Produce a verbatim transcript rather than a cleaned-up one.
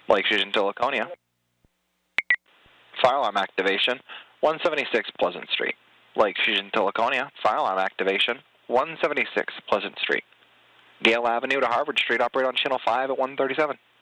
Lake Fusion to Laconia. Fire alarm activation, one seventy-six Pleasant Street. Lake Fusion to Laconia. Fire alarm activation, one seventy-six Pleasant Street. Gale Avenue to Harvard Street, operate on channel five at one thirty-seven.